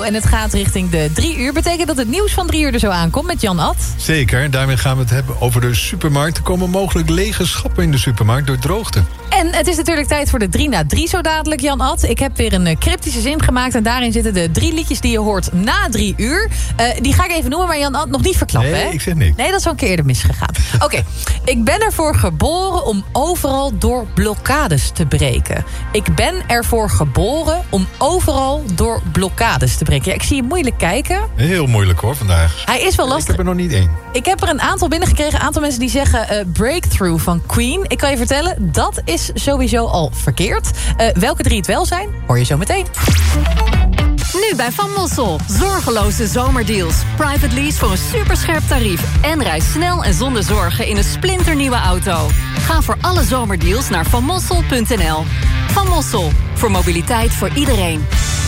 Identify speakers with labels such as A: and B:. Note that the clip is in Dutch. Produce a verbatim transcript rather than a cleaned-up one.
A: En het gaat richting de drie uur. Betekent dat het nieuws van drie uur er zo aankomt met Jan Ad?
B: Zeker, daarmee gaan we het hebben over de supermarkt. Er komen mogelijk lege schappen in de supermarkt door droogte.
A: En het is natuurlijk tijd voor de drie na drie zo dadelijk, Jan Ad. Ik heb weer een cryptische zin gemaakt. En daarin zitten de drie liedjes die je hoort na drie uur. Uh, die ga ik even noemen, maar Jan Ad nog niet verklappen.
B: Nee,
A: hè?
B: ik zeg niks.
A: Nee, dat is wel een keer eerder misgegaan. Oké, okay. Ik ben ervoor geboren om overal door blokkades te breken. Ik ben ervoor geboren om overal door blokkades te breken. Ja, ik zie je moeilijk kijken.
B: Heel moeilijk hoor, vandaag.
A: Hij is wel lastig.
B: Ik heb er nog niet één.
A: Ik heb er een aantal binnengekregen. Een aantal mensen die zeggen uh, Breakthrough van Queen. Ik kan je vertellen, dat is sowieso al verkeerd. Uh, welke drie het wel zijn, hoor je zo meteen.
C: Nu bij Van Mossel. Zorgeloze zomerdeals. Private lease voor een superscherp tarief. En reis snel en zonder zorgen in een splinternieuwe auto. Ga voor alle zomerdeals naar van mossel punt n l. Van Mossel. Voor mobiliteit voor iedereen.